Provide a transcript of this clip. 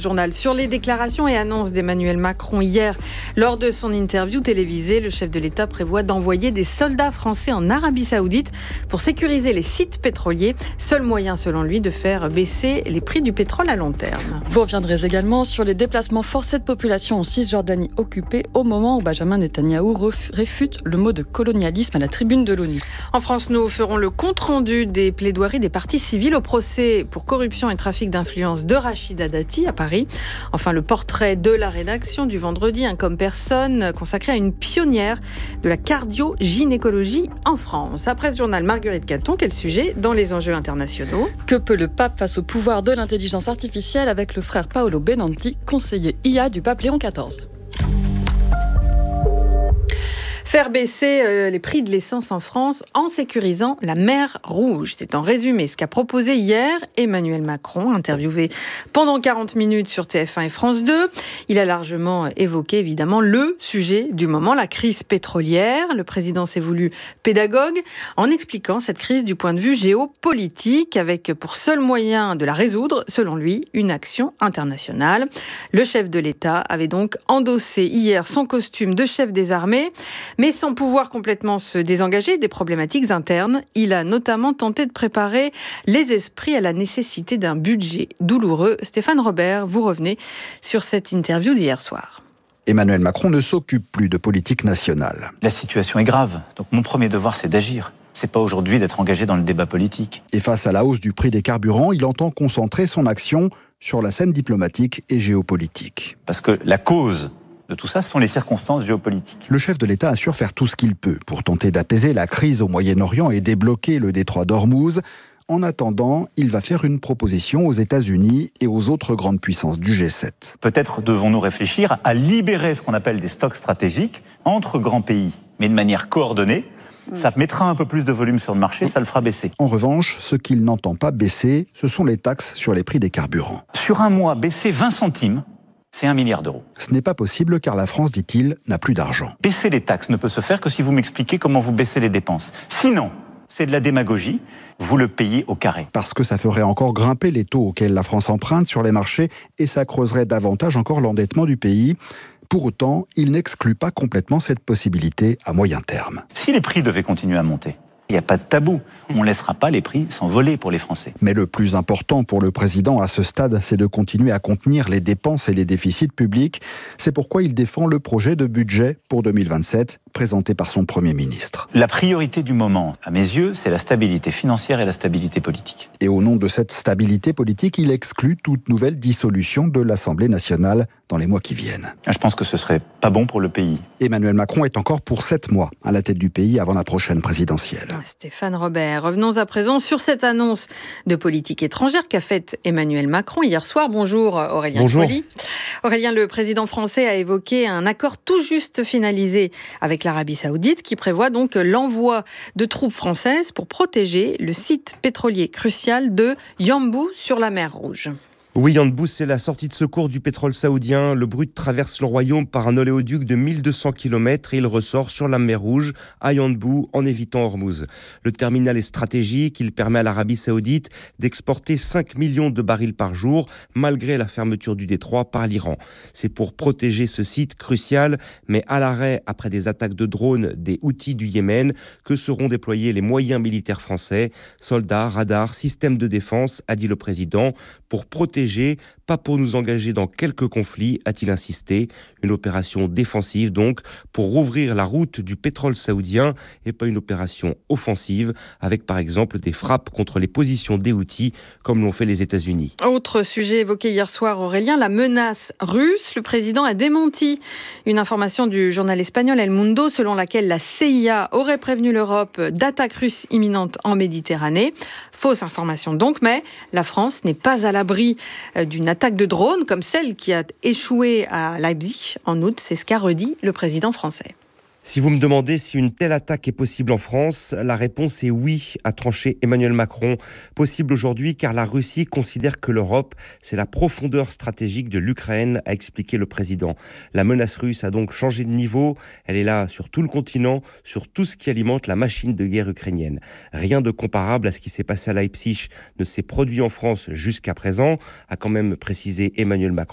ce journal sur les déclarations et annonces d'Emmanuel Macron hier. Lors de son interview télévisée, le chef de l'État prévoit d'envoyer des soldats français en Arabie Saoudite pour sécuriser les sites pétroliers. Seul moyen, selon lui, de faire baisser les prix du pétrole à long terme. Vous reviendrez également sur les déplacements forcés de population en Cisjordanie occupée au moment où Benjamin Netanyahou réfute le mot de colonialisme à la tribune de l'ONU. En France, nous ferons le compte-rendu des plaidoiries des parties civiles au procès pour corruption et trafic d'influence de Rachida Dati à Paris. Enfin, le portrait de la rédaction du vendredi, un comme personne, consacré à une pionnière de la cardio-gynécologie en France. Après ce journal, Marguerite Caton, quel sujet dans les enjeux internationaux? Que peut le pape face au pouvoir de l'intelligence artificielle avec le frère Paolo Benanti, conseiller IA du pape Léon XIV? Faire baisser les prix de l'essence en France en sécurisant la mer Rouge. C'est en résumé ce qu'a proposé hier Emmanuel Macron, interviewé pendant 40 minutes sur TF1 et France 2. Il a largement évoqué évidemment le sujet du moment, la crise pétrolière. Le président s'est voulu pédagogue en expliquant cette crise du point de vue géopolitique avec pour seul moyen de la résoudre, selon lui, une action internationale. Le chef de l'État avait donc endossé hier son costume de chef des armées. Mais sans pouvoir complètement se désengager des problématiques internes, il a notamment tenté de préparer les esprits à la nécessité d'un budget douloureux. Stéphane Robert, vous revenez sur cette interview d'hier soir. Emmanuel Macron ne s'occupe plus de politique nationale. La situation est grave, donc mon premier devoir c'est d'agir. C'est pas aujourd'hui d'être engagé dans le débat politique. Et face à la hausse du prix des carburants, il entend concentrer son action sur la scène diplomatique et géopolitique. Parce que la cause de tout ça, ce sont les circonstances géopolitiques. Le chef de l'État assure faire tout ce qu'il peut pour tenter d'apaiser la crise au Moyen-Orient et débloquer le détroit d'Ormuz. En attendant, il va faire une proposition aux États-Unis et aux autres grandes puissances du G7. Peut-être devons-nous réfléchir à libérer ce qu'on appelle des stocks stratégiques entre grands pays, mais de manière coordonnée. Ça mettra un peu plus de volume sur le marché, ça le fera baisser. En revanche, ce qu'il n'entend pas baisser, ce sont les taxes sur les prix des carburants. Sur un mois, baisser 20 centimes, c'est 1 milliard d'euros. Ce n'est pas possible car la France, dit-il, n'a plus d'argent. Baisser les taxes ne peut se faire que si vous m'expliquez comment vous baissez les dépenses. Sinon, c'est de la démagogie, vous le payez au carré. Parce que ça ferait encore grimper les taux auxquels la France emprunte sur les marchés et ça creuserait davantage encore l'endettement du pays. Pour autant, il n'exclut pas complètement cette possibilité à moyen terme. Si les prix devaient continuer à monter, il n'y a pas de tabou. On ne laissera pas les prix s'envoler pour les Français. Mais le plus important pour le président à ce stade, c'est de continuer à contenir les dépenses et les déficits publics. C'est pourquoi il défend le projet de budget pour 2027, présenté par son Premier ministre. La priorité du moment, à mes yeux, c'est la stabilité financière et la stabilité politique. Et au nom de cette stabilité politique, il exclut toute nouvelle dissolution de l'Assemblée nationale dans les mois qui viennent. Je pense que ce serait pas bon pour le pays. Emmanuel Macron est encore pour 7 mois à la tête du pays avant la prochaine présidentielle. Stéphane Robert. Revenons à présent sur cette annonce de politique étrangère qu'a faite Emmanuel Macron hier soir. Bonjour Aurélien Colli. Aurélien, le président français a évoqué un accord tout juste finalisé avec l'Arabie Saoudite qui prévoit donc l'envoi de troupes françaises pour protéger le site pétrolier crucial de Yanbu sur la mer Rouge. Oui, Yanbu, c'est la sortie de secours du pétrole saoudien. Le Brut traverse le royaume par un oléoduc de 1200 km et il ressort sur la mer Rouge, à Yanbu, en évitant Ormuz. Le terminal est stratégique, il permet à l'Arabie saoudite d'exporter 5 millions de barils par jour, malgré la fermeture du détroit par l'Iran. C'est pour protéger ce site crucial, mais à l'arrêt après des attaques de drones des Houthis du Yémen, que seront déployés les moyens militaires français, soldats, radars, systèmes de défense, a dit le président, pour protéger, pas pour nous engager dans quelques conflits, a-t-il insisté. Une opération défensive donc, pour rouvrir la route du pétrole saoudien et pas une opération offensive, avec par exemple des frappes contre les positions des Houthis, comme l'ont fait les États-Unis. Autre sujet évoqué hier soir, Aurélien, la menace russe. Le président a démenti une information du journal espagnol El Mundo, selon laquelle la CIA aurait prévenu l'Europe d'attaques russes imminentes en Méditerranée. Fausse information donc, mais la France n'est pas à l'abri d'une attaque de drone comme celle qui a échoué à Leipzig en août. C'est ce qu'a redit le président français. Si vous me demandez si une telle attaque est possible en France, la réponse est oui, a tranché Emmanuel Macron. Possible aujourd'hui car la Russie considère que l'Europe, c'est la profondeur stratégique de l'Ukraine, a expliqué le président. La menace russe a donc changé de niveau. Elle est là sur tout le continent, sur tout ce qui alimente la machine de guerre ukrainienne. Rien de comparable à ce qui s'est passé à Leipzig ne s'est produit en France jusqu'à présent, a quand même précisé Emmanuel Macron.